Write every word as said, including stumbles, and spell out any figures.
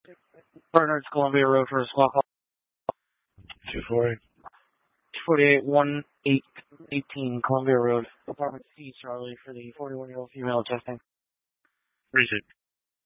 Partner, it's Columbia Road for a squawk call. two forty. two forty-eight, one eight eighteen, Columbia Road. Apartment C, Charlie, for the forty-one-year-old female testing. Appreciate it.